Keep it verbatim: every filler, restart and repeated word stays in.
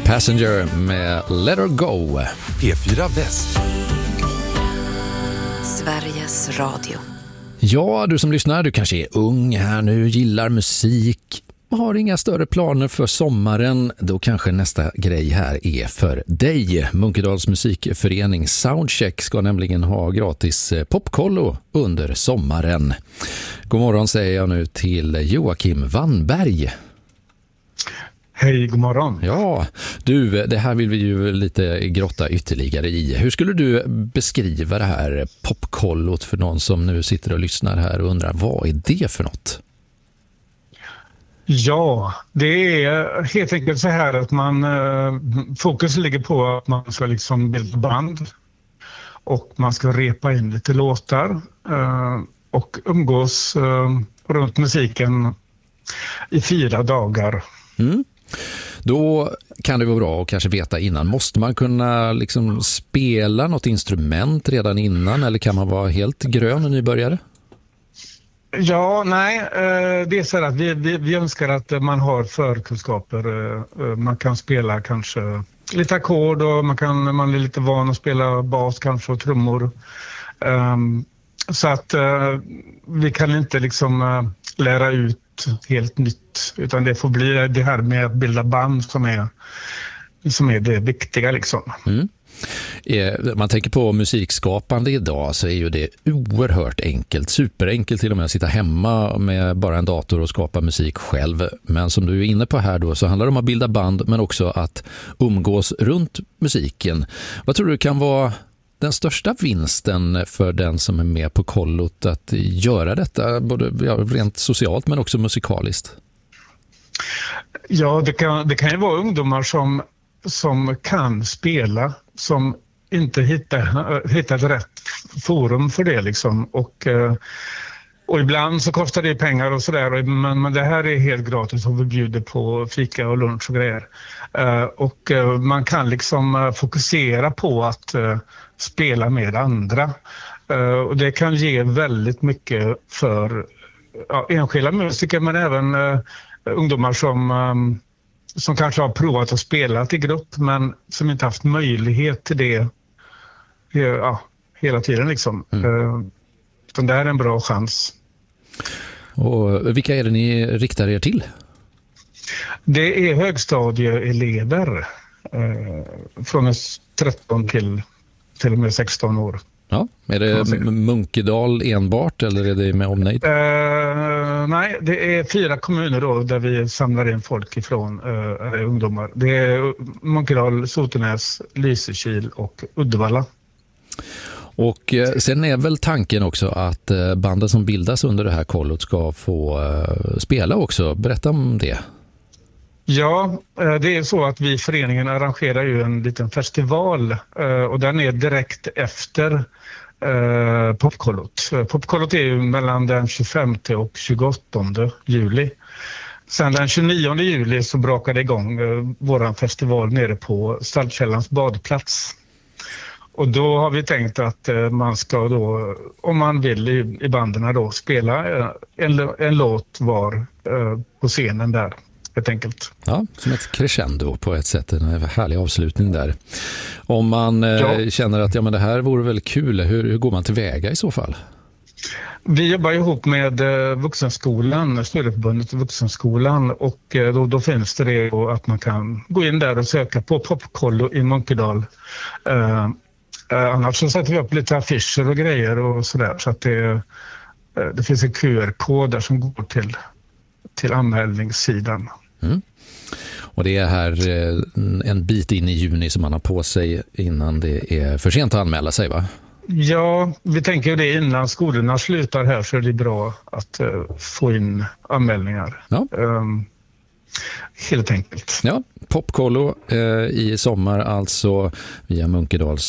Passenger med Let Her Go. P fyra Väst. Sveriges Radio. Ja, du som lyssnar, du kanske är ung här nu, gillar musik, har inga större planer för sommaren. Då kanske nästa grej här är för dig. Munkedals musikförening Soundcheck ska nämligen ha gratis popkollo under sommaren. God morgon säger jag nu till Joakim Wannberg. Hej, god morgon. Ja, du, det här vill vi ju lite grotta ytterligare i. Hur skulle du beskriva det här popkollot för någon som nu sitter och lyssnar här och undrar, vad är det för något? Ja, det är helt enkelt så här att man fokus ligger på att man ska liksom bilda band och man ska repa in lite låtar och umgås runt musiken i fyra dagar. Mm. Då kan det vara bra att kanske veta innan. Måste man kunna liksom spela något instrument redan innan eller kan man vara helt grön och nybörjare? Ja, nej. Det är så att vi, vi, vi önskar att man har förkunskaper. Man kan spela kanske lite ackord och man, kan, man är lite van att spela bas kanske och trummor. Så att vi kan inte liksom lära ut helt nytt, utan det får bli det här med att bilda band som är, som är det viktiga liksom. Mm. Man tänker på musikskapande idag så är ju det oerhört enkelt, superenkelt till och med att sitta hemma med bara en dator och skapa musik själv. Men som du är inne på här då så handlar det om att bilda band men också att umgås runt musiken. Vad tror du kan vara den största vinsten för den som är med på kollot att göra detta både ja, rent socialt men också musikaliskt? Ja, det kan, det kan ju vara ungdomar som, som kan spela, som inte hittar, hittar rätt forum för det liksom. Och, och ibland så kostar det pengar och sådär, men, men det här är helt gratis och vi bjuder på fika och lunch och grejer. Och man kan liksom fokusera på att spela med andra. Uh, och det kan ge väldigt mycket för ja, enskilda musiker men även uh, ungdomar som, um, som kanske har provat att spela i grupp men som inte haft möjlighet till det uh, ja, hela tiden liksom. Mm. Uh, så det här är en bra chans. Och vilka är det ni riktar er till? Det är högstadieelever uh, från tretton till till och med sexton år. Ja, är det Munkedal enbart eller är det med omnejd? Uh, nej, det är fyra kommuner då där vi samlar in folk ifrån, uh, ungdomar. Det är Munkedal, Sotenäs, Lysekil och Uddevalla. Och sen är väl tanken också att banden som bildas under det här kollot ska få uh, spela också. Berätta om det. Ja, det är så att vi i föreningen arrangerar ju en liten festival och den är direkt efter popkollot. Popkollot är ju mellan den tjugofemte och tjugoåttonde juli. Sen den tjugonionde juli så brakar det igång våran festival nere på Stallkällans badplats. Och då har vi tänkt att man ska då, om man vill i, i banderna då, spela en, en låt var på scenen där. Helt enkelt. Ja, som ett crescendo på ett sätt, en härlig avslutning där. Om man ja. eh, känner att ja, men det här vore väl kul, hur, hur går man tillväga i så fall? Vi jobbar ihop med eh, Vuxenskolan, Studieförbundet Vuxenskolan och eh, då, då finns det det att man kan gå in där och söka på popkollo i Munkedal. Eh, eh, annars så sätter vi upp lite affischer och grejer och sådär så att det, eh, det finns en Q R-kod där som går till, till anmälningssidan. Mm. Och det är här en bit in i juni som man har på sig innan det är för sent att anmäla sig, va? Ja, vi tänker ju det innan skolorna slutar här så är det bra att uh, få in anmälningar. Ja. Um, helt enkelt. Ja, popkollo eh, i sommar alltså via Munkedals